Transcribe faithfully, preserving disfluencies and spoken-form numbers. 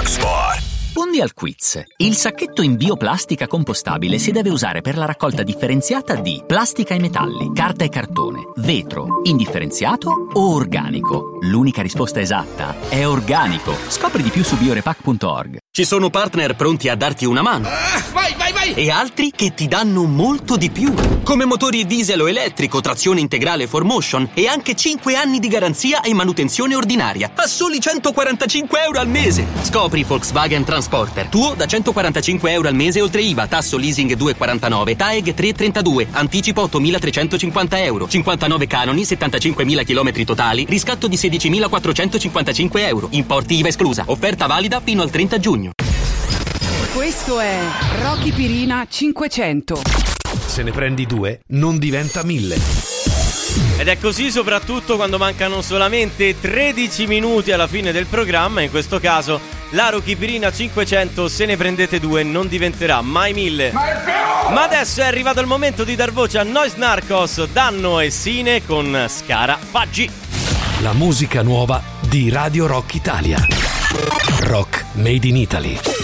Rocksport. Mondial Quiz. Il sacchetto in bioplastica compostabile si deve usare per la raccolta differenziata di plastica e metalli, carta e cartone, vetro, indifferenziato o organico. L'unica risposta esatta è organico. Scopri di più su biorepack punto org. Ci sono partner pronti a darti una mano. Uh, vai, vai, vai! E altri che ti danno molto di più. Come motori diesel o elettrico, trazione integrale four motion e anche cinque anni di garanzia e manutenzione ordinaria. A soli centoquarantacinque euro al mese. Scopri Volkswagen Transporter. Tuo da centoquarantacinque euro al mese oltre I V A. Tasso leasing due virgola quarantanove. T A E G tre virgola trentadue. Anticipo ottomilatrecentocinquanta euro. cinquantanove canoni, settantacinquemila chilometri totali. Riscatto di sedicimilaquattrocentocinquantacinque euro. Importi I V A esclusa. Offerta valida fino al trenta giugno. Questo è Rocky Pirina cinquecento. Se ne prendi due, non diventa mille. Ed è così soprattutto quando mancano solamente tredici minuti alla fine del programma. In questo caso la Rocky Pirina cinquecento, se ne prendete due, non diventerà mai mille. Ma adesso è arrivato il momento di dar voce a Noise Narcos, Danno e Sine con Scara Faggi. La musica nuova di Radio Rock Italia. Rock Made in Italy.